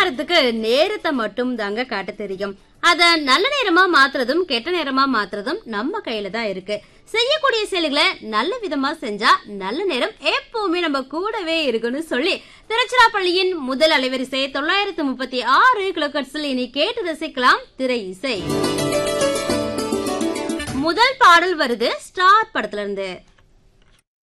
நேரத்துக்கு நேரத்தை மட்டும் தாங்க காட்ட தெரியும். அத நல்ல நேரமா மாத்துறதும் கெட்ட நேரமா மாத்துறதும் நம்ம கையில தான் இருக்கு. செய்யக்கூடிய செயல்களை நல்ல விதமா செஞ்சா நல்ல நேரம் எப்பவுமே நம்ம கூடவே இருக்குன்னு சொல்லி திருச்சிராப்பள்ளியின் முதல் அலைவரிசை 936 கிலோகட்ஸில் இனி கேட்டு ரசிக்கலாம் திரை இசை. முதல் பாடல் வருது ஸ்டார் படத்துல இருந்து.